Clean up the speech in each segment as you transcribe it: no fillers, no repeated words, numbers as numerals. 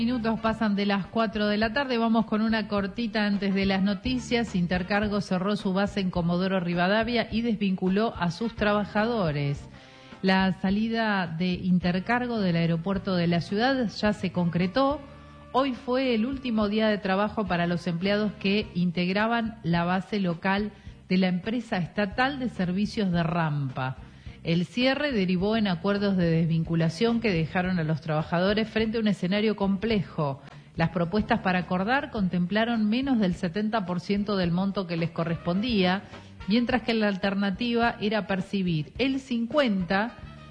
Minutos pasan de las 4 de la tarde, vamos con una cortita antes de las noticias. Intercargo cerró su base en Comodoro Rivadavia y desvinculó a sus trabajadores. La salida de Intercargo del aeropuerto de la ciudad ya se concretó. Hoy fue el último día de trabajo para los empleados que integraban la base local de la empresa estatal de servicios de Rampa. El cierre derivó en acuerdos de desvinculación que dejaron a los trabajadores frente a un escenario complejo. Las propuestas para acordar contemplaron menos del 70% del monto que les correspondía, mientras que la alternativa era percibir el 50%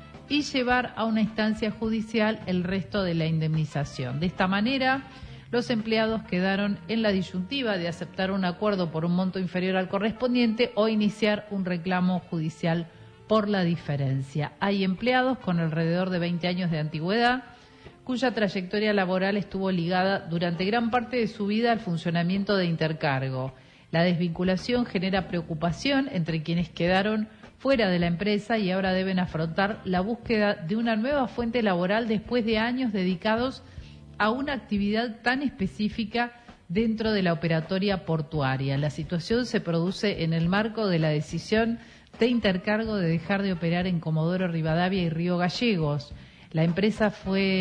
y llevar a una instancia judicial el resto de la indemnización. De esta manera, los empleados quedaron en la disyuntiva de aceptar un acuerdo por un monto inferior al correspondiente o iniciar un reclamo judicial por la diferencia. Hay empleados con alrededor de 20 años de antigüedad cuya trayectoria laboral estuvo ligada durante gran parte de su vida al funcionamiento de Intercargo. La desvinculación genera preocupación entre quienes quedaron fuera de la empresa y ahora deben afrontar la búsqueda de una nueva fuente laboral después de años dedicados a una actividad tan específica dentro de la operatoria portuaria. La situación se produce en el marco de la decisión de Intercargo de dejar de operar en Comodoro Rivadavia y Río Gallegos. La empresa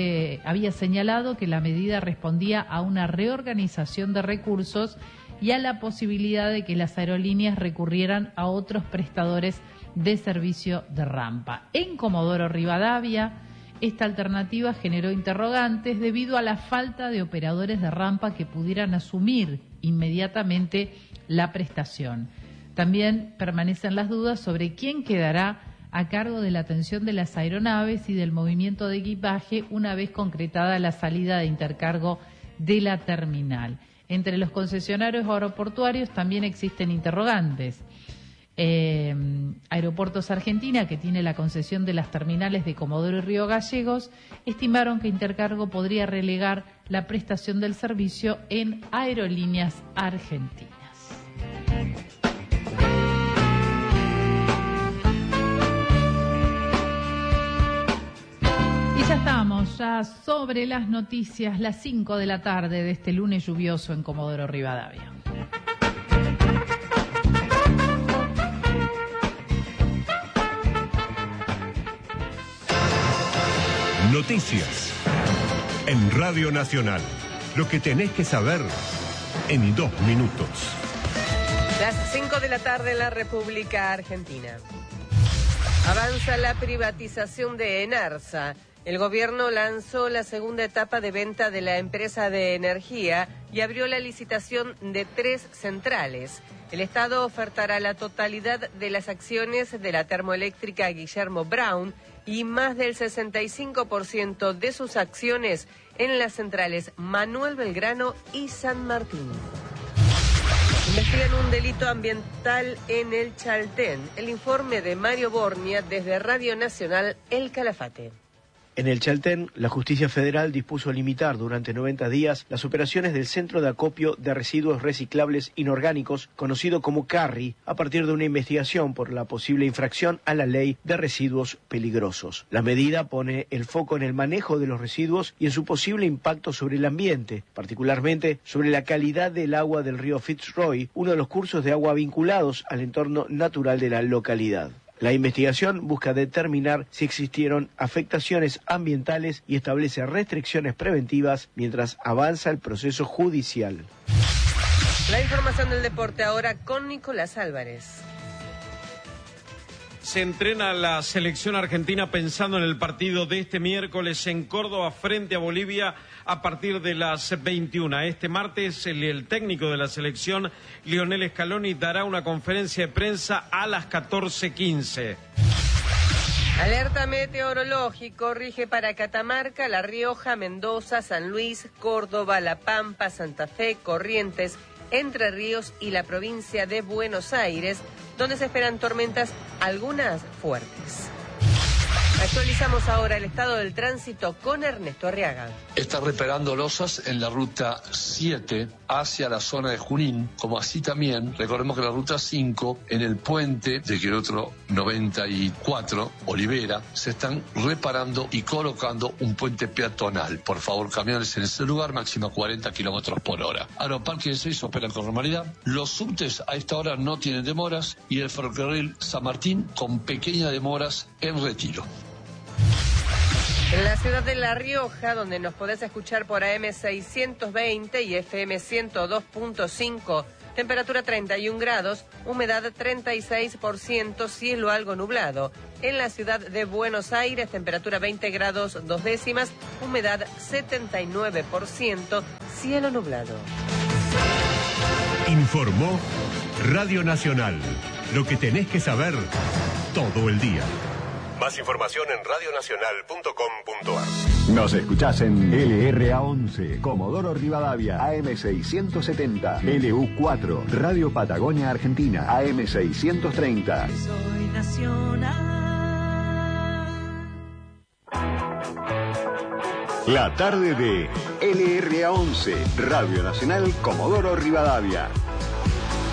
había señalado que la medida respondía a una reorganización de recursos y a la posibilidad de que las aerolíneas recurrieran a otros prestadores de servicio de Rampa. En Comodoro Rivadavia, esta alternativa generó interrogantes debido a la falta de operadores de Rampa que pudieran asumir inmediatamente la prestación. También permanecen las dudas sobre quién quedará a cargo de la atención de las aeronaves y del movimiento de equipaje una vez concretada la salida de Intercargo de la terminal. Entre los concesionarios aeroportuarios también existen interrogantes. Aeropuertos Argentina, que tiene la concesión de las terminales de Comodoro y Río Gallegos, estimaron que Intercargo podría relegar la prestación del servicio en Aerolíneas Argentinas. Ya estamos, ya sobre las noticias, las 5 de la tarde de este lunes lluvioso en Comodoro Rivadavia. Noticias en Radio Nacional. Lo que tenés que saber en 2 minutos. Las 5 de la tarde en la República Argentina. Avanza la privatización de Enarsa. El gobierno lanzó la segunda etapa de venta de la empresa de energía y abrió la licitación de 3 centrales. El Estado ofertará la totalidad de las acciones de la termoeléctrica Guillermo Brown y más del 65% de sus acciones en las centrales Manuel Belgrano y San Martín. Investigan un delito ambiental en el Chaltén. El informe de Mario Bornia desde Radio Nacional El Calafate. En el Chaltén, la Justicia Federal dispuso limitar durante 90 días las operaciones del Centro de Acopio de Residuos Reciclables Inorgánicos, conocido como CARRI, a partir de una investigación por la posible infracción a la Ley de Residuos Peligrosos. La medida pone el foco en el manejo de los residuos y en su posible impacto sobre el ambiente, particularmente sobre la calidad del agua del río Fitzroy, uno de los cursos de agua vinculados al entorno natural de la localidad. La investigación busca determinar si existieron afectaciones ambientales y establece restricciones preventivas mientras avanza el proceso judicial. La información del deporte ahora con Nicolás Álvarez. Se entrena la selección argentina pensando en el partido de este miércoles en Córdoba frente a Bolivia a partir de las 21. Este martes el técnico de la selección, Lionel Scaloni, dará una conferencia de prensa a las 14:15. Alerta meteorológico rige para Catamarca, La Rioja, Mendoza, San Luis, Córdoba, La Pampa, Santa Fe, Corrientes, Entre Ríos y la provincia de Buenos Aires, donde se esperan tormentas, algunas fuertes. Actualizamos ahora el estado del tránsito con Ernesto Arriaga. Está reparando losas en la ruta 7 hacia la zona de Junín, como así también, recordemos que la ruta 5 en el puente de Kilómetro 94, Olivera, se están reparando y colocando un puente peatonal. Por favor, camiones en ese lugar, máxima 40 kilómetros por hora. Aeroparque de Seiza operan con normalidad. Los subtes a esta hora no tienen demoras y el ferrocarril San Martín con pequeñas demoras en retiro. En la ciudad de La Rioja, donde nos podés escuchar por AM 620 y FM 102.5, temperatura 31 grados, humedad 36%, cielo algo nublado. En la ciudad de Buenos Aires, temperatura 20 grados 2 décimas, humedad 79%, cielo nublado. Informó Radio Nacional. Lo que tenés que saber todo el día. Más información en radionacional.com.ar. Nos escuchás en LRA11, Comodoro Rivadavia, AM670, LU4, Radio Patagonia Argentina, AM630. Soy nacional. La tarde de LRA11, Radio Nacional Comodoro Rivadavia.